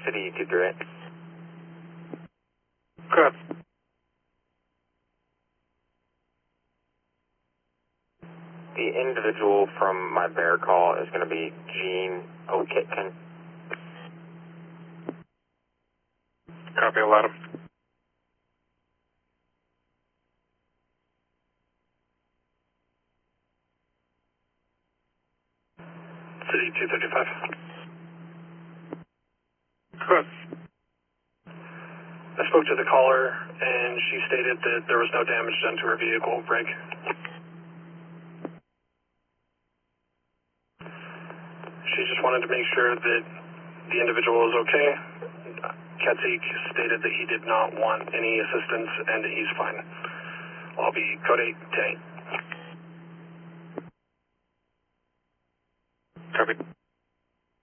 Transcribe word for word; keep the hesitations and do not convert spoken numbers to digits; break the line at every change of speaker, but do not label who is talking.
City two three eight.
Correct.
The individual from my bear call is going to be Gene O'Kitkin.
Copy, I'll let him. City two thirty-five. Correct. I spoke to the caller, and she stated that there was no damage done to her vehicle brake. She just wanted to make sure that the individual was okay. Ketzik stated that he did not want any assistance and that he's fine. I'll be code eight, ten eight. Copy.